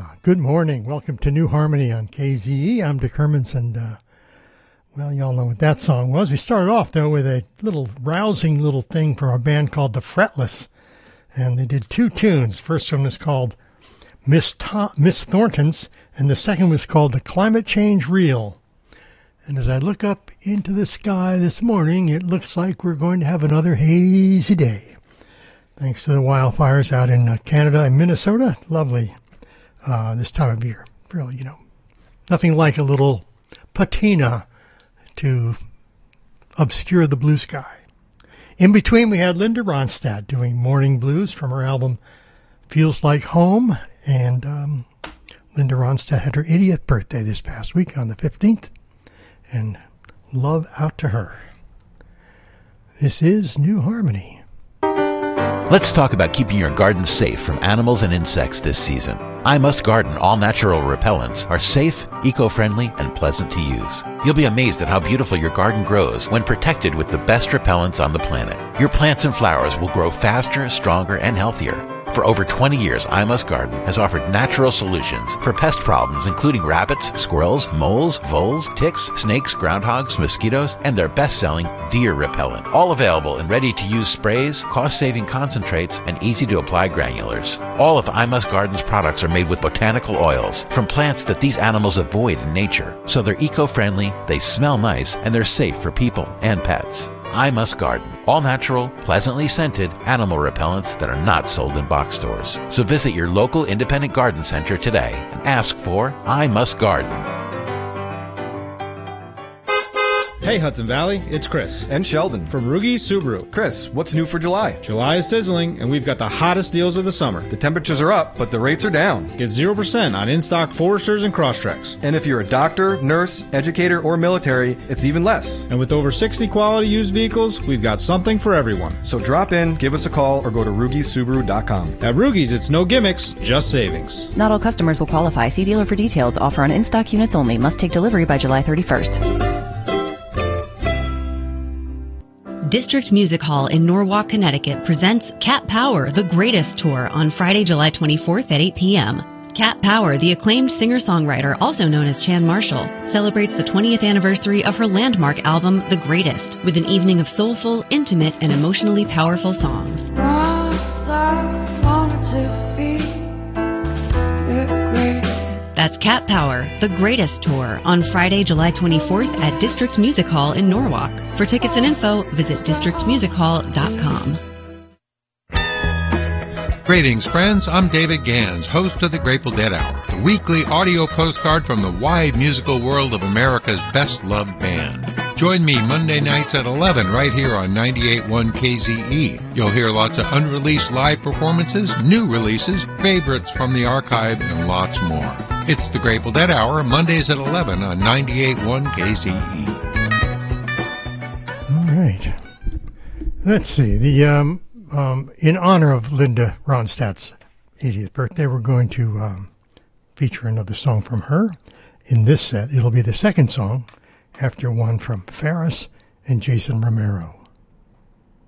Good morning. Welcome to New Harmony on KZE. I'm Dick Hermans, and, well, y'all know what that song was. We started off, though, with a little rousing little thing from a band called The Fretless, and they did two tunes. First one was called Miss Thornton's, and the second was called The Climate Change Reel. And as I look up into the sky this morning, it looks like we're going to have another hazy day. Thanks to the wildfires out in Canada and Minnesota. Lovely. This time of year. Really, nothing like a little patina to obscure the blue sky. In between, we had Linda Ronstadt doing Morning Blues from her album Feels Like Home. And Linda Ronstadt had her 80th birthday this past week on the 15th. And love out to her. This is New Harmony. Let's talk about keeping your garden safe from animals and insects this season. I Must Garden all-natural repellents are safe, eco-friendly, and pleasant to use. You'll be amazed at how beautiful your garden grows when protected with the best repellents on the planet. Your plants and flowers will grow faster, stronger, and healthier. For over 20 years, I Must Garden has offered natural solutions for pest problems including rabbits, squirrels, moles, voles, ticks, snakes, groundhogs, mosquitoes, and their best-selling deer repellent. All available in ready-to-use sprays, cost-saving concentrates, and easy-to-apply granulars. All of I Must Garden's products are made with botanical oils from plants that these animals avoid in nature. So they're eco-friendly, they smell nice, and they're safe for people and pets. I Must Garden. All natural, pleasantly scented animal repellents that are not sold in box stores. So visit your local independent garden center today and ask for I Must Garden. Hey Hudson Valley, it's Chris. And Sheldon. From Rugi Subaru. Chris, what's new for July? July is sizzling, and we've got the hottest deals of the summer. The temperatures are up, but the rates are down. Get 0% on in-stock Foresters and Crosstreks. And if you're a doctor, nurse, educator, or military, it's even less. And with over 60 quality used vehicles, we've got something for everyone. So drop in, give us a call, or go to RugiSubaru.com. At Rugi's, it's no gimmicks, just savings. Not all customers will qualify. See dealer for details. Offer on in-stock units only. Must take delivery by July 31st. District Music Hall in Norwalk, Connecticut presents Cat Power, the Greatest Tour on Friday, July 24th at 8 p.m. Cat Power, the acclaimed singer-songwriter, also known as Chan Marshall, celebrates the 20th anniversary of her landmark album, The Greatest, with an evening of soulful, intimate, and emotionally powerful songs. Once I wanted to be the greatest. That's Cat Power, the Greatest Tour, on Friday, July 24th at District Music Hall in Norwalk. For tickets and info, visit districtmusichall.com. Greetings, friends. I'm David Gans, host of the Grateful Dead Hour, the weekly audio postcard from the wide musical world of America's best-loved band. Join me Monday nights at 11 right here on 98.1 KZE. You'll hear lots of unreleased live performances, new releases, favorites from the archive, and lots more. It's the Grateful Dead Hour, Mondays at 11 on 98.1 KZE. All right. Let's see. In honor of Linda Ronstadt's 80th birthday, we're going to feature another song from her. In this set, it'll be the second song after one from Ferris and Jason Romero.